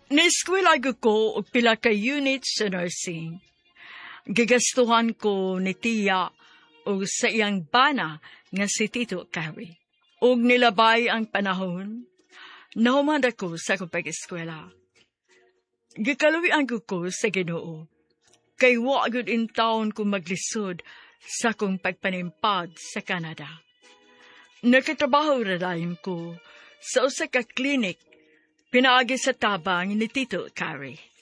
Naeskwela ko og pila ka units sa nursing. Gigastuhan ko ni Tia o sa iyang bana nga si Tito Carrie. Og nilabay ang panahon, nahuman ako sa akong pag-eskwela. Gikaluwian ko sa Ginoo, kay wa gyud in taon ko maglisod sa akong pagpanimpad sa Canada. Nagkatrabaho radayon ko sa usa ka klinik pinaagi sa tabang ni Tito Carrie.